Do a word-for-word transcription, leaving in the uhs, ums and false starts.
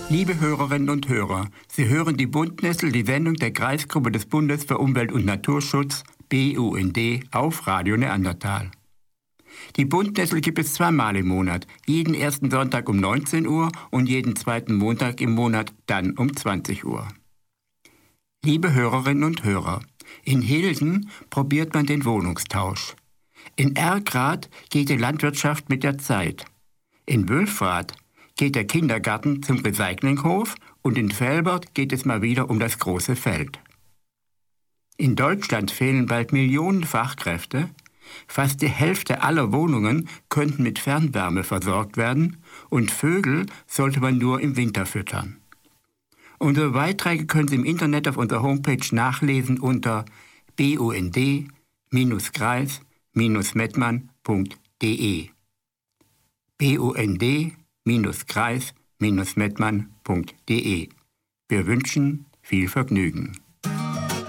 Liebe Hörerinnen und Hörer, Sie hören die Bundnessel, die Sendung der Kreisgruppe des Bundes für Umwelt und Naturschutz, B U N D, auf Radio Neandertal. Die Bundnessel gibt es zweimal im Monat, jeden ersten Sonntag um neunzehn Uhr und jeden zweiten Montag im Monat dann um zwanzig Uhr. Liebe Hörerinnen und Hörer, in Hilden probiert man den Wohnungstausch. In Erkrath geht die Landwirtschaft mit der Zeit. In Wülfrath geht der Kindergarten zum Recyclinghof und in Velbert geht es mal wieder um das große Feld. In Deutschland fehlen bald Millionen Fachkräfte. Fast die Hälfte aller Wohnungen könnten mit Fernwärme versorgt werden und Vögel sollte man nur im Winter füttern. Unsere Beiträge können Sie im Internet auf unserer Homepage nachlesen unter bund kreis mettmann punkt de. bund kreis mettmann punkt de. Wir wünschen viel Vergnügen.